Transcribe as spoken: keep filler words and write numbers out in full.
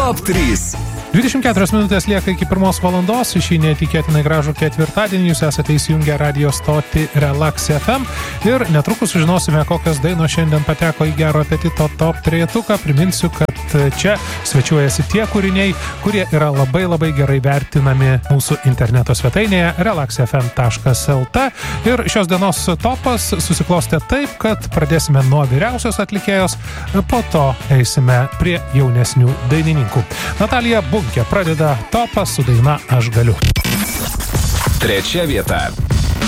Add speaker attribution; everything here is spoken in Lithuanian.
Speaker 1: Top trys.
Speaker 2: dvidešimt keturios minutės lieka iki pirmos valandos. Šį netikėtinai gražų ketvirtadienį jūs esate įsijungę radio stotį Relax F M ir netrukus sužinosime, kokios dainos šiandien pateko į Gero apetito top trejetuką. Priminsiu, kad čia svečiuojasi tie kūriniai, kurie yra labai labai gerai vertinami mūsų interneto svetainėje relax f m taškas l t. Ir šios dienos topas susiklostė taip, kad pradėsime nuo vyriausios atlikėjos, po to eisime prie jaunesnių dainininkų. Natalija Bunkė pradeda topą su daina Aš galiu.
Speaker 1: Trečia vieta.